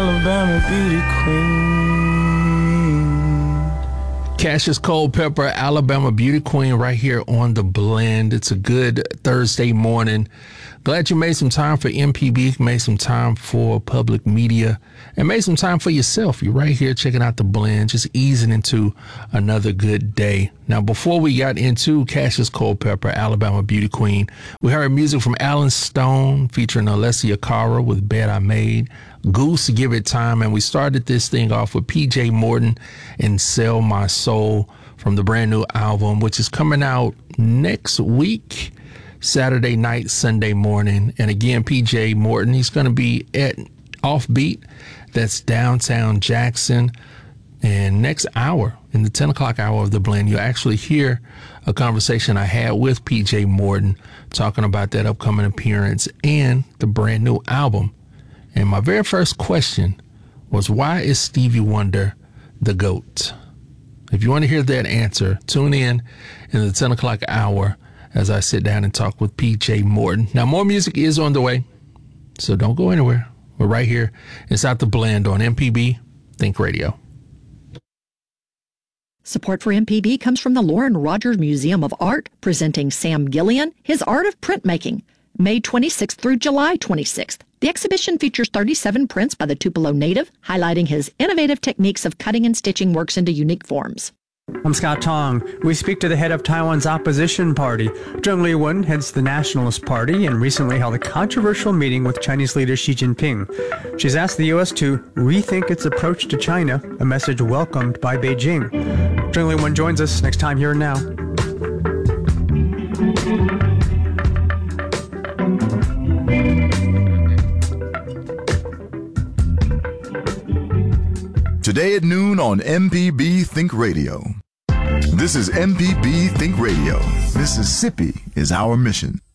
Alabama beauty queen. Cassius Culpepper, Alabama Beauty Queen, right here on The Blend. It's a good Thursday morning. Glad you made some time for MPB, made some time for public media, and made some time for yourself. You're right here checking out The Blend, just easing into another good day. Now, before we got into Cassius Culpepper, Alabama Beauty Queen, we heard music from Alan Stone featuring Alessia Cara with Bed I Made, Goose, Give It Time, and we started this thing off with PJ Morton and Sell My Soul from the brand new album, which is coming out next week, Saturday night, Sunday morning. And again, PJ Morton, he's going to be at Offbeat, that's downtown Jackson. And next hour, in the 10 o'clock hour of The Blend, you'll actually hear a conversation I had with PJ Morton talking about that upcoming appearance and the brand new album. And my very first question was, why is Stevie Wonder the GOAT? If you want to hear that answer, tune in the 10 o'clock hour as I sit down and talk with PJ Morton. Now, more music is on the way, so don't go anywhere. We're right here inside The Blend on MPB Think Radio. Support for MPB comes from the Lauren Rogers Museum of Art, presenting Sam Gillian, His Art of Printmaking, May 26th through July 26th. The exhibition features 37 prints by the Tupelo native, highlighting his innovative techniques of cutting and stitching works into unique forms. I'm Scott Tong. We speak to the head of Taiwan's opposition party. Zheng Liwen heads the Nationalist Party and recently held a controversial meeting with Chinese leader Xi Jinping. She's asked the U.S. to rethink its approach to China, a message welcomed by Beijing. Zheng Liwen joins us next time Here and Now. Today at noon on MPB Think Radio. This is MPB Think Radio. Mississippi is our mission.